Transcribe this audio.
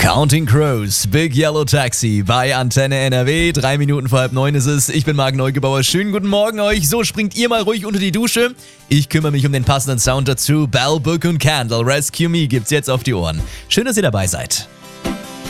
Counting Crows, Big Yellow Taxi bei Antenne NRW. 3 Minuten vor 8:30 ist es. Ich bin Marc Neugebauer. Schönen guten Morgen euch. So, springt ihr mal ruhig unter die Dusche. Ich kümmere mich um den passenden Sound dazu. Bell, Book und Candle, Rescue Me gibt's jetzt auf die Ohren. Schön, dass ihr dabei seid.